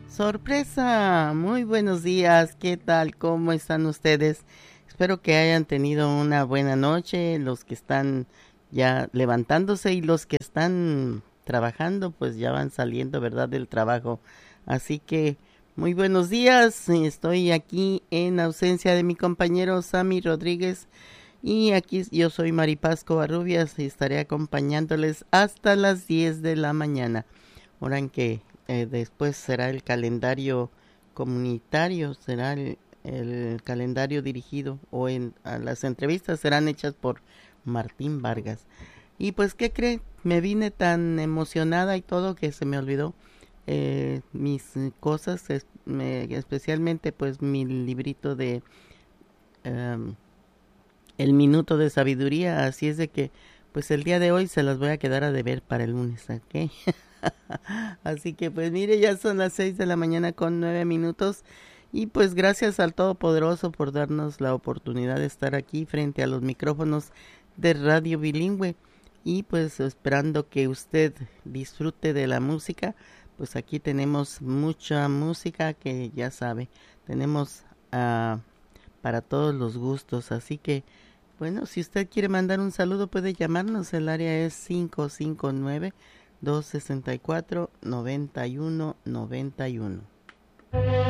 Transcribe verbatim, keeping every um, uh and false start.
Sorpresa, muy buenos días, ¿qué tal? ¿Cómo están ustedes? Espero que hayan tenido una buena noche, los que están ya levantándose y los que están trabajando, pues ya van saliendo, ¿verdad?, del trabajo. Así que muy buenos días, estoy aquí en ausencia de mi compañero Sammy Rodríguez y aquí yo soy Maripaz Covarrubias y estaré acompañándoles hasta las diez de la mañana. Hora en que eh, después será el calendario comunitario, será el, el calendario dirigido o en a las entrevistas serán hechas por Martín Vargas. Y pues, ¿qué cree? Me vine tan emocionada y todo que se me olvidó eh, mis cosas, es, me, especialmente pues mi librito de um, El Minuto de Sabiduría, así es de que pues el día de hoy se las voy a quedar a deber para el lunes, ¿ok? Así que pues mire, ya son las seis de la mañana con nueve minutos y pues gracias al Todopoderoso por darnos la oportunidad de estar aquí frente a los micrófonos de Radio Bilingüe y pues esperando que usted disfrute de la música, pues aquí tenemos mucha música que ya sabe, tenemos uh, para todos los gustos, así que bueno, si usted quiere mandar un saludo puede llamarnos, el área es cinco cinco nueve, dos seis cuatro, nueve uno nueve uno.